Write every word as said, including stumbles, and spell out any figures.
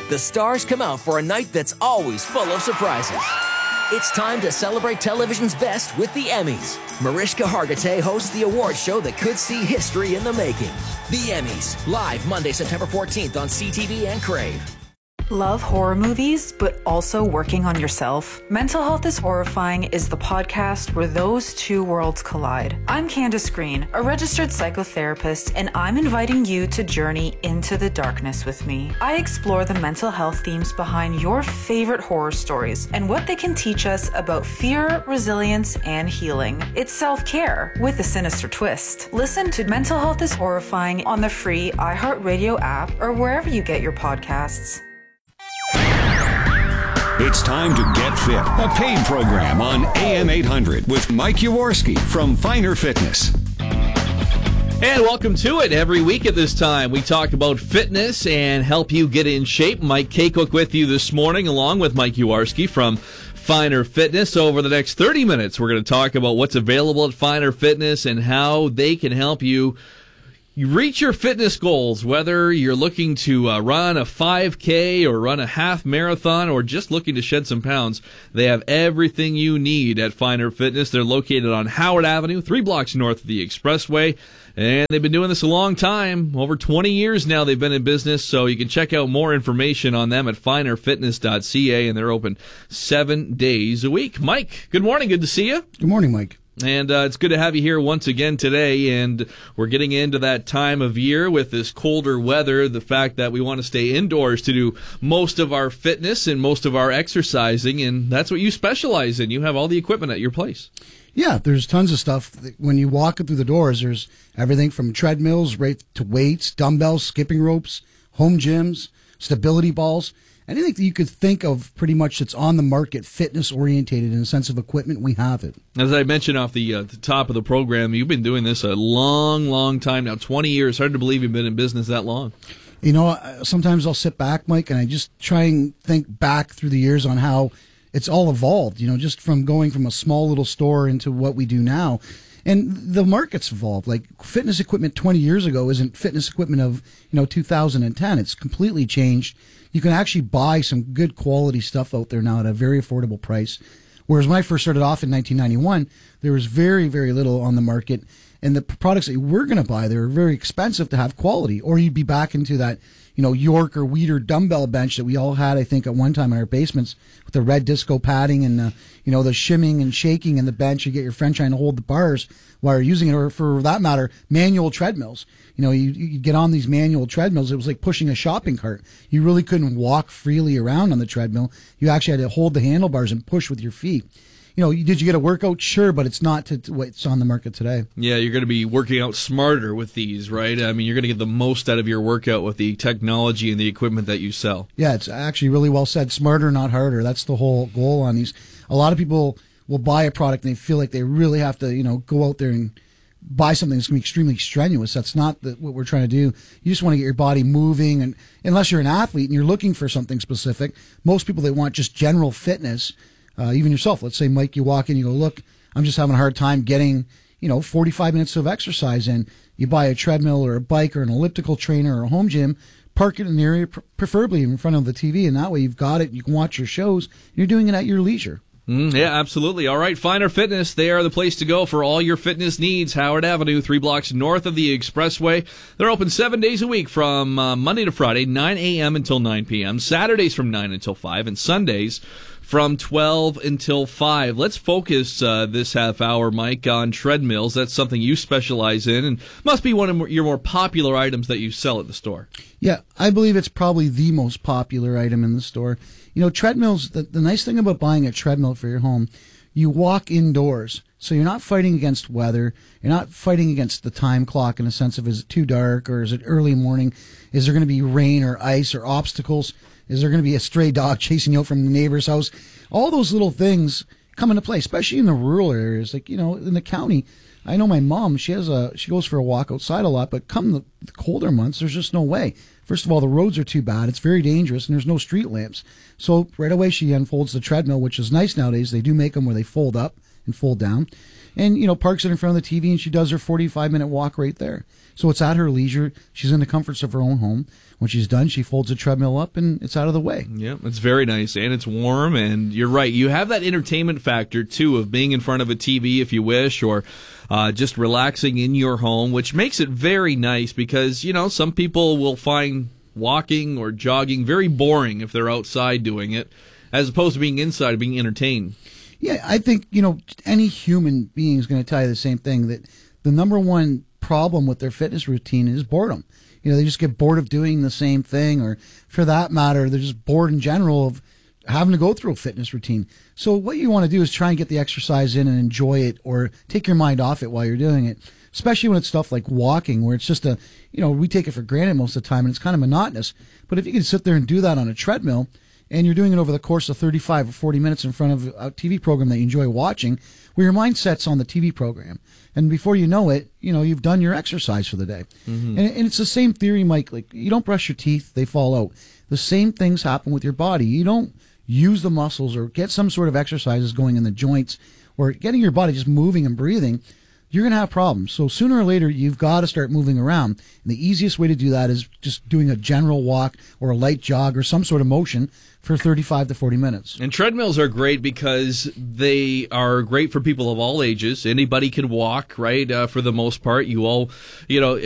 the stars come out for a night that's always full of surprises. It's time to celebrate television's best with the Emmys. Mariska Hargitay hosts the award show that could see history in the making. The Emmys, live Monday, September fourteenth on C T V and Crave. Love horror movies, but also working on yourself? Mental Health is Horrifying is the podcast where those two worlds collide. I'm Candace Green, a registered psychotherapist, and I'm inviting you to journey into the darkness with me. I explore the mental health themes behind your favorite horror stories and what they can teach us about fear, resilience, and healing. It's self-care with a sinister twist. Listen to Mental Health is Horrifying on the free iHeartRadio app or wherever you get your podcasts. It's time to Get Fit, a paid program on A M eight hundred with Mike Yaworski from Finer Fitness. And welcome to it. Every week at this time, we talk about fitness and help you get in shape. Mike Kaycook with you this morning, along with Mike Yaworski from Finer Fitness. Over the next thirty minutes, we're going to talk about what's available at Finer Fitness and how they can help you You reach your fitness goals, whether you're looking to uh, run a five K or run a half marathon or just looking to shed some pounds. They have everything you need at Finer Fitness. They're located on Howard Avenue, three blocks north of the Expressway. And they've been doing this a long time. Over twenty years now they've been in business, so you can check out more information on them at finer fitness dot c a, and they're open seven days a week. Mike, good morning. Good to see you. Good morning, Mike. And uh, it's good to have you here once again today, and we're getting into that time of year with this colder weather, the fact that we want to stay indoors to do most of our fitness and most of our exercising, and that's what you specialize in. You have all the equipment at your place. Yeah, there's tons of stuff. When you walk through the doors, there's everything from treadmills right to weights, dumbbells, skipping ropes, home gyms, stability balls. Anything that you could think of pretty much that's on the market, fitness-orientated in the sense of equipment, we have it. As I mentioned off the, uh, the top of the program, you've been doing this a long, long time now, twenty years. Hard to believe you've been in business that long. You know, sometimes I'll sit back, Mike, and I just try and think back through the years on how it's all evolved, you know, just from going from a small little store into what we do now. And the market's evolved. Like, fitness equipment twenty years ago isn't fitness equipment of, you know, two thousand ten. It's completely changed. You can actually buy some good quality stuff out there now at a very affordable price. Whereas when I first started off in nineteen ninety-one, there was very, very little on the market. And the products that we're going to buy, they were very expensive to have quality. Or you'd be back into that, you know, York or Weider dumbbell bench that we all had, I think, at one time in our basements with the red disco padding and, the, you know, the shimming and shaking in the bench. You get your friend trying to hold the bars while you're using it. Or for that matter, manual treadmills. You know, you, you get on these manual treadmills. It was like pushing a shopping cart. You really couldn't walk freely around on the treadmill. You actually had to hold the handlebars and push with your feet. You know, did you get a workout? Sure, but it's not to, to what's on the market today. Yeah, you're going to be working out smarter with these, right? I mean, you're going to get the most out of your workout with the technology and the equipment that you sell. Yeah, it's actually really well said. Smarter, not harder. That's the whole goal on these. A lot of people will buy a product and they feel like they really have to, you know, go out there and buy something that's going to be extremely strenuous. That's not the, what we're trying to do. You just want to get your body moving, and unless you're an athlete and you're looking for something specific, most people that want just general fitness, uh, even yourself, let's say, Mike, you walk in, you go, look, I'm just having a hard time getting, you know, forty-five minutes of exercise in. You buy a treadmill or a bike or an elliptical trainer or a home gym, park it in the area, preferably in front of the T V, and that way you've got it, you can watch your shows, and you're doing it at your leisure. Mm, yeah, absolutely. All right, Finer Fitness, they are the place to go for all your fitness needs. Howard Avenue, three blocks north of the Expressway. They're open seven days a week from uh, Monday to Friday, nine a.m. until nine p.m., Saturdays from nine until five, and Sundays from twelve until five. Let's focus uh, this half hour, Mike, on treadmills. That's something you specialize in and must be one of your more popular items that you sell at the store. Yeah, I believe it's probably the most popular item in the store. You know, treadmills, the, the nice thing about buying a treadmill for your home, you walk indoors. So you're not fighting against weather. You're not fighting against the time clock in a sense of, is it too dark or is it early morning? Is there going to be rain or ice or obstacles? Is there going to be a stray dog chasing you out from the neighbor's house? All those little things come into play, especially in the rural areas. Like, you know, in the county, I know my mom, she has a, she goes for a walk outside a lot, but come the, the colder months, there's just no way. First of all, the roads are too bad. It's very dangerous, and there's no street lamps. So right away she unfolds the treadmill, which is nice nowadays. They do make them where they fold up and fold down. And, you know, parks it in front of the T V and she does her forty-five minute walk right there. So it's at her leisure. She's in the comforts of her own home. When she's done, she folds the treadmill up and it's out of the way. Yeah, it's very nice and it's warm. And you're right. You have that entertainment factor, too, of being in front of a T V if you wish, or uh, just relaxing in your home, which makes it very nice because, you know, some people will find walking or jogging very boring if they're outside doing it, as opposed to being inside, being entertained. Yeah, I think, you know, any human being is going to tell you the same thing, that the number one problem with their fitness routine is boredom. You know, they just get bored of doing the same thing, or for that matter, they're just bored in general of having to go through a fitness routine. So what you want to do is try and get the exercise in and enjoy it, or take your mind off it while you're doing it, especially when it's stuff like walking, where it's just a, you know, we take it for granted most of the time and it's kind of monotonous. But if you can sit there and do that on a treadmill, and you're doing it over the course of thirty-five or forty minutes in front of a T V program that you enjoy watching, where your mindset's on the T V program. And before you know it, you know, you've done your exercise for the day. Mm-hmm. And, and it's the same theory, Mike. Like, you don't brush your teeth, they fall out. The same things happen with your body. You don't use the muscles or get some sort of exercises going in the joints or getting your body just moving and breathing, you're going to have problems. So sooner or later, you've got to start moving around. And the easiest way to do that is just doing a general walk or a light jog or some sort of motion for thirty-five to forty minutes. And treadmills are great because they are great for people of all ages. Anybody can walk, right? Uh, for the most part, you all, you know,